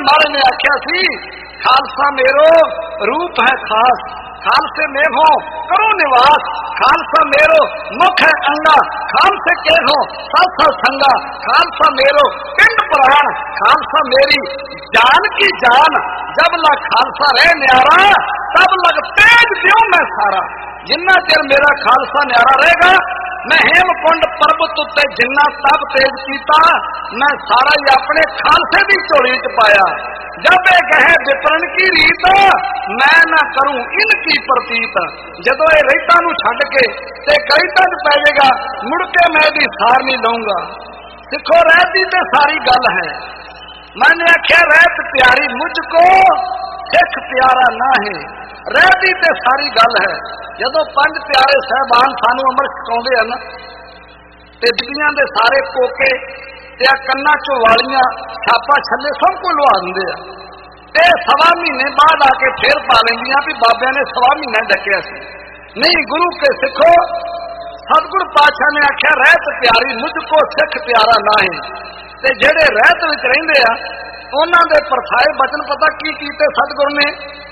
महाराज ने आख्या सी खालसा मेरो रूप है खास, खालसे में हो करो निवास, खालसा मेरो मुख है अंगा, खालसे के हो साथ संगा, खालसा मेरो पिंड प्राण, खालसा मेरी जान की जान, जब लग खालसा रह न्यारा तब लग तेज द्यों मैं सारा। जिन्ना चिर मेरा खालसा न्यारा रहेगा मैं हेमकुंड पर्वत उत्ते जिन्ना तब तेज कीता, मैं सारा ही अपने खालसे की झोली च पाया। जब ये कहे विपरण की रीत मैं ना करूं इनकी प्रतीत, जदों ये रईता नूं छड्ड के ते कईतां च पै जाएगा मुड़ के मैं दी सार नहीं लऊंगा। सिखो रहती ते सारी गल है, मैंने आख्या रहत प्यारी मुझको सिख प्यारा ना है, रहती ते सारी गल है। जदों पंज प्यारे साहबान सानू अमृत छकाउंदे हन ते बिटियां दे सारे कोके ते कन्ना चो वालियां छापा छल्ले सब को लवा दिंदे आ, ते सवा महीने बाद आके फिर पा लैंदियां भी बाबिया ने सवा महीना डकिया सी। नहीं गुरु के सिखो सतगुर पातशाह ने आख्या रहत प्यारी मुझको सिख प्यारा ना है, ते जेड़े रहत विच रहिंदे आ उन्हां दे परछाए बचन पता की कीते सतगुर ने